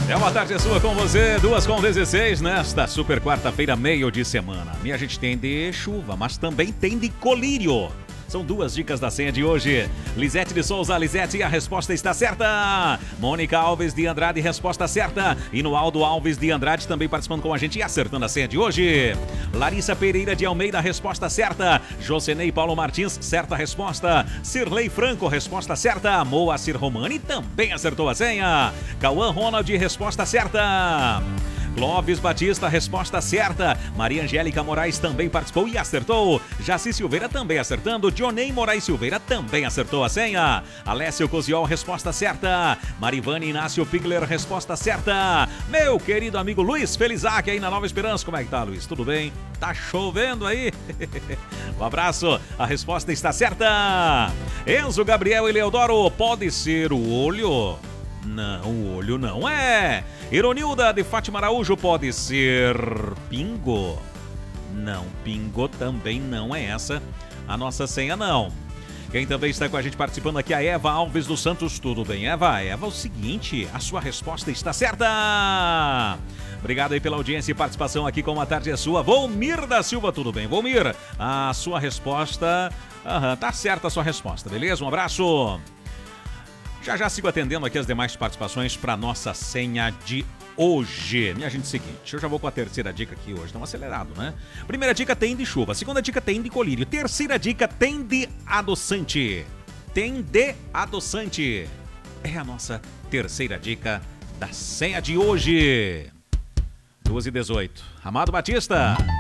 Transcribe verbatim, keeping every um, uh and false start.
É uma tarde sua com você, duas com dezesseis, nesta super quarta-feira, meio de semana. Minha gente tem de chuva, mas também tem de colírio. São duas dicas da senha de hoje. Lisete de Souza, Lisete, a resposta está certa. Mônica Alves de Andrade, resposta certa. E no Aldo Alves de Andrade também participando com a gente e acertando a senha de hoje. Larissa Pereira de Almeida, resposta certa. Jocenei Paulo Martins, certa resposta. Cirlei Franco, resposta certa. Moacir Romani também acertou a senha. Cauã Ronald, resposta certa. Clóvis Batista, resposta certa. Maria Angélica Moraes também participou e acertou. Jaci Silveira também acertando. Dionei Moraes Silveira também acertou a senha. Alessio Coziol, resposta certa. Marivane Inácio Pigler, resposta certa. Meu querido amigo Luiz Felizac aí na Nova Esperança. Como é que tá, Luiz? Tudo bem? Tá chovendo aí? Um abraço. A resposta está certa. Enzo Gabriel e Leodoro, pode ser o olho? Não, o olho não é. Ironilda de Fátima Araújo, pode ser pingo? Não, pingo também não é essa a nossa senha, não. Quem também está com a gente participando aqui é a Eva Alves dos Santos. Tudo bem, Eva? Eva, é o seguinte, a sua resposta está certa. Obrigado aí pela audiência e participação aqui com a tarde é sua. Volmir da Silva, tudo bem? Volmir, a sua resposta... Aham, tá certa a sua resposta, beleza? Um abraço. Já já sigo atendendo aqui as demais participações para nossa senha de hoje. Minha gente, seguinte, eu já vou com a terceira dica aqui hoje, estamos acelerado, né? Primeira dica tem de chuva, segunda dica tem de colírio, terceira dica tem de adoçante. Tem de adoçante. É a nossa terceira dica da senha de hoje. duas e dezoito. Amado Batista.